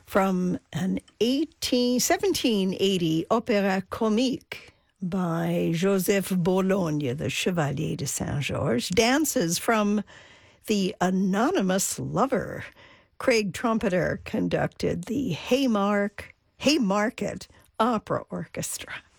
from an 1780 opéra comique by Joseph Bologne, the Chevalier de Saint-Georges, dances from The Anonymous Lover. Craig Trumpeter conducted the Haymarket Opera Orchestra.